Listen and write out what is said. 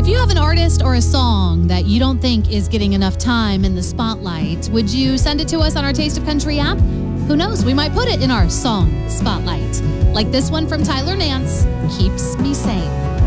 you have an artist or a song that you don't think is getting enough time in the spotlight, would you send it to us on our Taste of Country app? Who knows? We might put it in our song spotlight. Like this one from Tyler Nance, Keeps Me Sane.